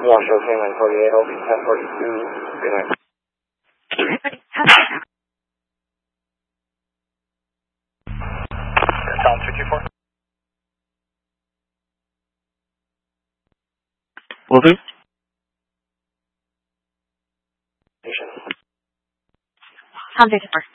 Washoe Canine 48, I'll be 1042. Good night. Tom 224. Will do. Nation. Tom 224.